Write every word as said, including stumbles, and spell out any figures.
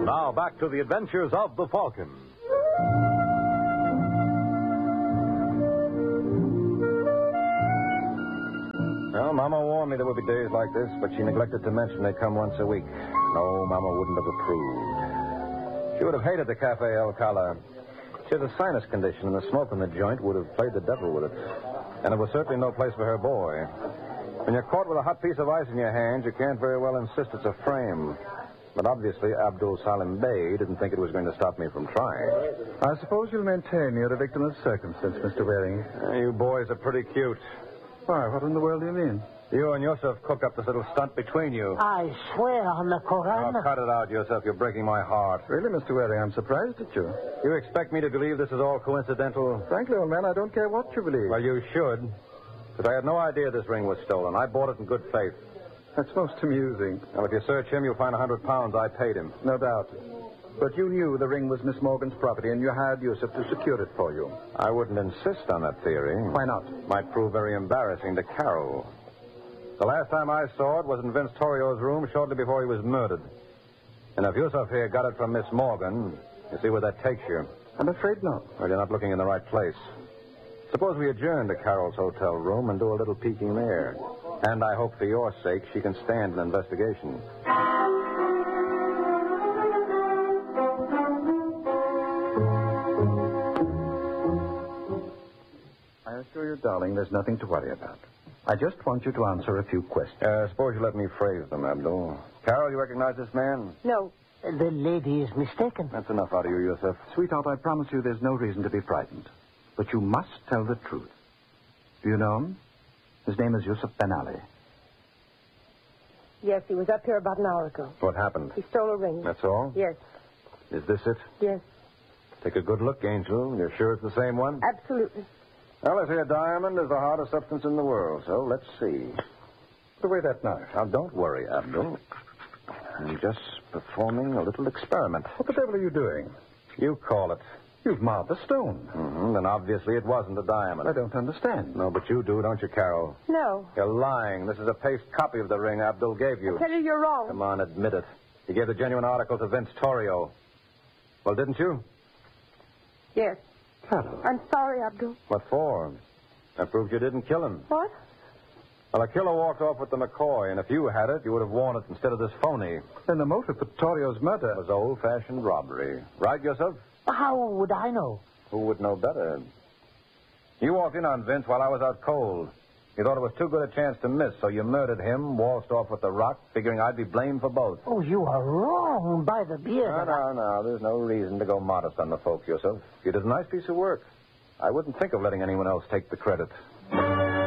Now back to the adventures of the Falcon. Well, Mama warned me there would be days like this, but she neglected to mention they come once a week. No, Mama wouldn't have approved. She would have hated the Cafe El Cala. She has a sinus condition, and the smoke in the joint would have played the devil with it. And it was certainly no place for her boy. When you're caught with a hot piece of ice in your hand, you can't very well insist it's a frame. But obviously, Abdul Salim Bey didn't think it was going to stop me from trying. I suppose you'll maintain you're a victim of circumstance, Mister Waring. Uh, you boys are pretty cute. Why, what in the world do you mean? You and Yusuf cooked up this little stunt between you. I swear on the Koran. Oh, cut it out, Yusuf. You're breaking my heart. Really, Mister Waring, I'm surprised at you. You expect me to believe this is all coincidental? Frankly, old man, I don't care what you believe. Well, you should. Because I had no idea this ring was stolen. I bought it in good faith. That's most amusing. Well, if you search him, you'll find a hundred pounds I paid him. No doubt. But you knew the ring was Miss Morgan's property, and you hired Yusuf to secure it for you. I wouldn't insist on that theory. Why not? Might prove very embarrassing to Carol. The last time I saw it was in Vince Torrio's room shortly before he was murdered. And if Yusuf here got it from Miss Morgan, you see where that takes you. I'm afraid not. Well, you're not looking in the right place. Suppose we adjourn to Carol's hotel room and do a little peeking there. And I hope for your sake she can stand an investigation. I assure you, darling, there's nothing to worry about. I just want you to answer a few questions. Uh, suppose you let me phrase them, Abdul. Carol, you recognize this man? No, the lady is mistaken. That's enough out of you, Yusuf. Sweetheart, I promise you there's no reason to be frightened. But you must tell the truth. Do you know him? His name is Yusuf Ben Ali. Yes, he was up here about an hour ago. What happened? He stole a ring. That's all? Yes. Is this it? Yes. Take a good look, Angel. You're sure it's the same one? Absolutely. Well, they say a diamond is the hardest substance in the world, so let's see. Put away that knife. Now, don't worry, Abdul. I'm just performing a little experiment. What the devil are you doing? You call it. You've marred the stone. Mm-hmm. Then obviously it wasn't a diamond. I don't understand. No, but you do, don't you, Carol? No. You're lying. This is a paste copy of the ring Abdul gave you. I tell you, you're wrong. Come on, admit it. You gave the genuine article to Vince Torrio. Well, didn't you? Yes. Carol. I'm sorry, Abdul. What for? That proves you didn't kill him. What? Well, a killer walked off with the McCoy, and if you had it, you would have worn it instead of this phony. Then the motive for Torrio's murder It was old-fashioned robbery. Right, Yusuf? How would I know? Who would know better? You walked in on Vince while I was out cold. You thought it was too good a chance to miss, so you murdered him, waltzed off with the rock, figuring I'd be blamed for both. Oh, you are wrong by the beard. No, no, no. There's no reason to go modest on the folk, Yusuf. You did a nice piece of work. I wouldn't think of letting anyone else take the credit.